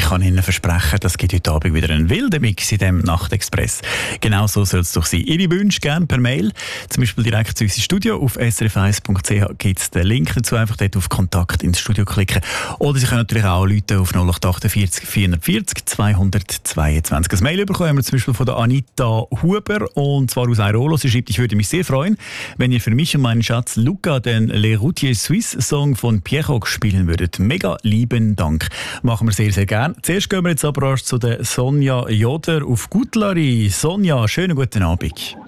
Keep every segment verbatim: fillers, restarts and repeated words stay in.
kann Ihnen versprechen, das gibt heute Abend wieder einen wilden Mix in diesem Nachtexpress. Genau so soll es doch sein. Ihre Wünsche gerne per Mail, zum Beispiel direkt zu unserem Studio. Auf s r f eins punkt c h gibt es den Link dazu. Einfach dort auf Kontakt ins Studio klicken. Oder Sie können natürlich auch anrufen auf null acht achtundvierzig vierhundertvierzig zweihundertzweiundzwanzig. Ein Mail bekommen haben wir zum Beispiel von der Anita Huber, und zwar aus Airolo. Sie schreibt, ich würde mich sehr freuen, wenn ihr für mich und meinen Schatz Luca den Les Routiers Suisse Song von Pierrot spielen würdet. Mega lieben Dank. Machen wir sehr, sehr gern. Zuerst gehen wir jetzt aber erst zu der Sonja Joder auf Gutlari. Sonja, schönen guten Abend.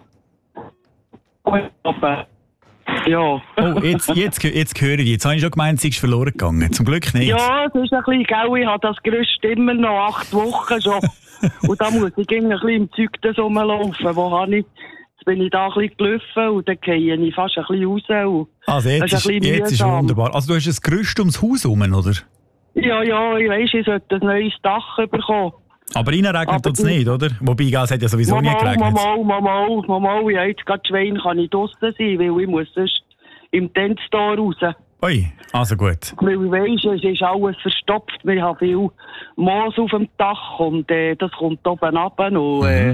Ja. Oh, jetzt, jetzt, jetzt höre ich. Jetzt habe ich schon gemeint, sie ist verloren gegangen. Zum Glück nicht. Ja, es ist ein bisschen, gell, ich habe das Gerüst immer noch acht Wochen schon. Und da muss ich ein bisschen im Zeug rumlaufen. Wo habe ich, jetzt bin ich da ein bisschen gelaufen und dann gehe ich fast ein bisschen raus. Und also jetzt ist, ist, jetzt ist wunderbar. Also du hast ein Gerüst ums Haus herum, oder? Ja, ja, ich weiss, ich sollte ein neues Dach bekommen. Aber reinregnet tut es nicht, oder? Wobei, es hat ja sowieso mal, nie geregnet. Mal, mal, mal, mal, mal, ja, jetzt gerade Schwein kann ich draussen sein, weil ich muss sonst im Tentstor raus. Ui, also gut. Weil ich weiss, es ist alles verstopft. Wir haben viel Moos auf dem Dach und äh, das kommt oben runter. Und äh,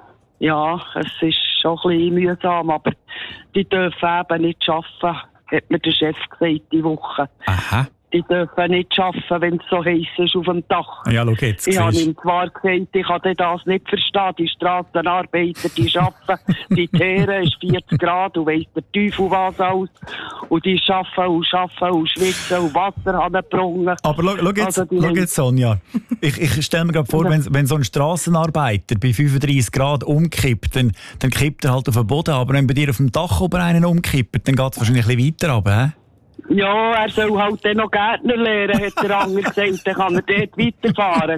ja, es ist schon ein bisschen mühsam, aber die dürfen eben nicht arbeiten, hat mir der Chef gesagt, die Woche. Aha. Die dürfen nicht arbeiten, wenn es so heiß ist auf dem Dach. Ja, schau jetzt. Ich habe ihm zwar gesagt, ich kann das nicht verstehen. Die Strassenarbeiter, die arbeiten, die Teeren ist vierzig Grad und weiss der Teufel was aus. Und die arbeiten und arbeiten und schwitzen und Wasser anbringen. Aber schau, schau, jetzt, also schau jetzt, Sonja. Ich, ich stelle mir gerade vor, wenn, wenn so ein Strassenarbeiter bei fünfunddreissig Grad umkippt, dann, dann kippt er halt auf den Boden. Aber wenn bei dir auf dem Dach oben einen umkippt, dann geht es wahrscheinlich ein bisschen weiter runter, he? Ja, er soll halt dann noch Gärtner lernen, hat der Anger gesagt. Dann kann er dort weiterfahren,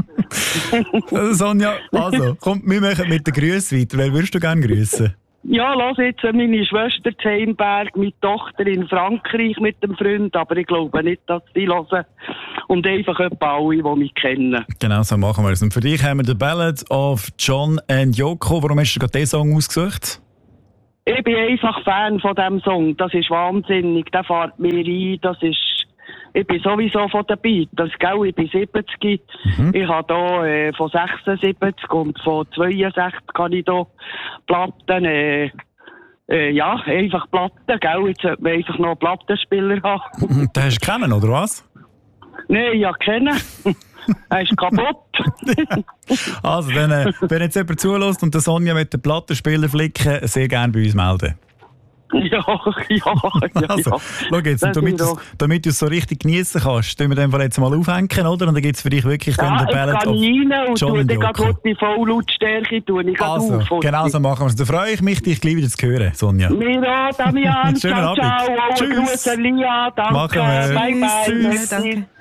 gell? Also Sonja, also, komm, wir machen mit den Grüßen weiter. Wer würdest du gerne grüßen? Ja, lass jetzt meine Schwester zu Heimberg, meine Tochter in Frankreich mit dem Freund, aber ich glaube nicht, dass sie hören. Und einfach etwa alle, die mich kennen. Genau, so machen wir es. Und für dich haben wir «The Ballad of John and Yoko». Warum hast du gerade diesen Song ausgesucht? Ich bin einfach Fan von diesem Song. Das ist wahnsinnig. Der fährt mir ein. Das ist, ich bin sowieso von den Beatles, gell? Ich bin siebzig. Mhm. Ich habe hier äh, von sechsundsiebzig und von zweiundsechzig kann ich hier Platten, äh, äh, ja, einfach Platten, gell? Jetzt sollte man einfach noch einen Plattenspieler haben. Den hast du kennen, oder was? Nein, ja, kennen. Er ist kaputt. Also, wenn, äh, wenn jetzt jemand zulässt und der Sonja mit dem Plattenspieler flicken, sehr gerne bei uns melden. Ja, ja, ja. Also, ja. Schau jetzt, und damit, damit du es so richtig genießen kannst, tun wir den Fall jetzt mal aufhängen, oder? Und dann gibt es für dich wirklich ja, dann den Ballad of John and Yoko. Ich kann die Volllautstärke tun. Ich also, auf, genau so machen wir es. Da freue ich mich, dich gleich wieder zu hören, Sonja. Mir auch, Damian. Schönen ciao, Abend. ciao. Tschüss. Grüße, Lia. Danke. Machen wir. Bye, bye. Tschüss. Danke.